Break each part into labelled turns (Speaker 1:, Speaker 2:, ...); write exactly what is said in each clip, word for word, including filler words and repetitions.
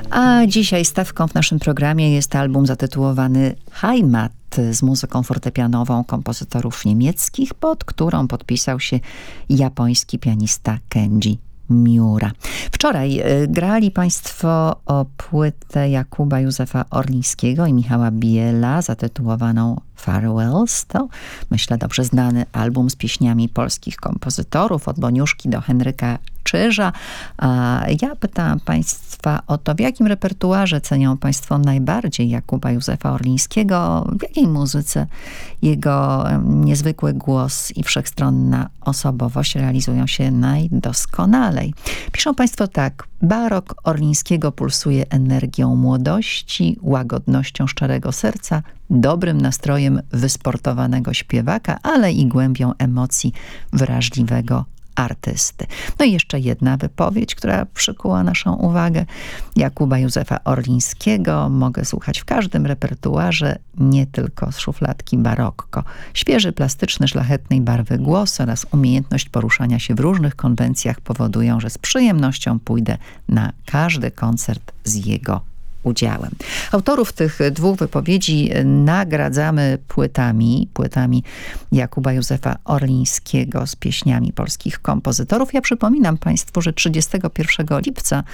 Speaker 1: A dzisiaj stawką w naszym programie jest album zatytułowany Heimat z muzyką fortepianową kompozytorów niemieckich, pod którą podpisał się japoński pianista Kenji Miura. Wczoraj y, grali Państwo o płytę Jakuba Józefa Orlińskiego i Michała Biela zatytułowaną Farewells. To, myślę, dobrze znany album z pieśniami polskich kompozytorów, od Boniuszki do Henryka Czyża. A ja pytałam Państwa o to, w jakim repertuarze cenią Państwo najbardziej Jakuba Józefa Orlińskiego, w jakiej muzyce jego niezwykły głos i wszechstronna osobowość realizują się najdoskonalej. Piszą Państwo tak: barok Orlińskiego pulsuje energią młodości, łagodnością szczerego serca, dobrym nastrojem wysportowanego śpiewaka, ale i głębią emocji wrażliwego artysty. No i jeszcze jedna wypowiedź, która przykuła naszą uwagę. Jakuba Józefa Orlińskiego mogę słuchać w każdym repertuarze, nie tylko z szufladki barokko. Świeży, plastyczny, szlachetnej barwy głos oraz umiejętność poruszania się w różnych konwencjach powodują, że z przyjemnością pójdę na każdy koncert z jego udziałem. Autorów tych dwóch wypowiedzi nagradzamy płytami, płytami Jakuba Józefa Orlińskiego z pieśniami polskich kompozytorów. Ja przypominam Państwu, że trzydziestego pierwszego lipca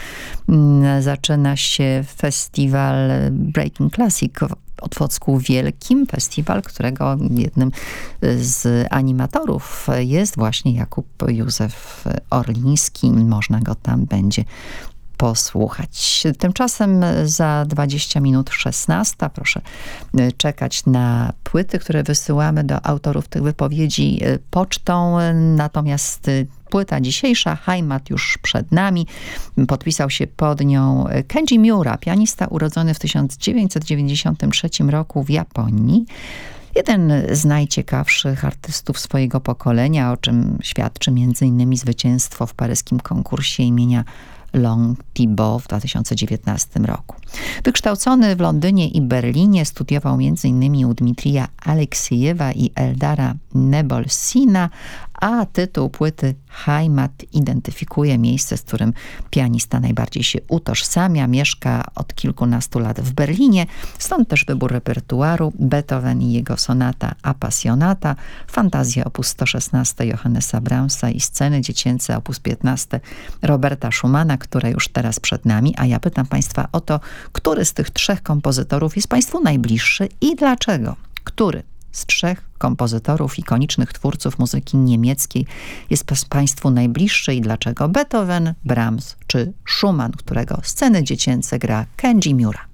Speaker 1: zaczyna się festiwal Breaking Classic w Otwocku Wielkim, festiwal, którego jednym z animatorów jest właśnie Jakub Józef Orliński. Można go tam będzie posłuchać. Tymczasem za dwadzieścia minut szesnasta. Proszę czekać na płyty, które wysyłamy do autorów tych wypowiedzi pocztą. Natomiast płyta dzisiejsza, Heimat, już przed nami. Podpisał się pod nią Kenji Miura, pianista urodzony w tysiąc dziewięćset dziewięćdziesiątym trzecim roku w Japonii. Jeden z najciekawszych artystów swojego pokolenia, o czym świadczy między innymi zwycięstwo w paryskim konkursie imienia Long Thibaut w dwa tysiące dziewiętnastym roku. Wykształcony w Londynie i Berlinie, studiował między innymi u Dmitrija Aleksiejewa i Eldara Nebolsina, a tytuł płyty Heimat identyfikuje miejsce, z którym pianista najbardziej się utożsamia. Mieszka od kilkunastu lat w Berlinie, stąd też wybór repertuaru: Beethoven i jego sonata Appassionata, Fantazja op. sto szesnaście Johannesa Brahmsa i sceny dziecięce op. piętnaście Roberta Schumana, które już teraz przed nami. A ja pytam Państwa o to, który z tych trzech kompozytorów jest Państwu najbliższy i dlaczego? Który z trzech kompozytorów, ikonicznych twórców muzyki niemieckiej jest Państwu najbliższy i dlaczego? Beethoven, Brahms czy Schumann, którego sceny dziecięce gra Kenji Miura.